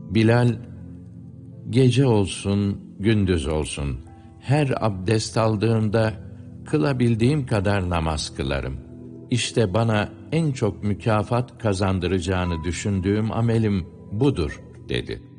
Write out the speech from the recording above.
Bilal, gece olsun, gündüz olsun, her abdest aldığımda kılabildiğim kadar namaz kılarım. İşte bana en çok mükafat kazandıracağını düşündüğüm amelim budur, dedi.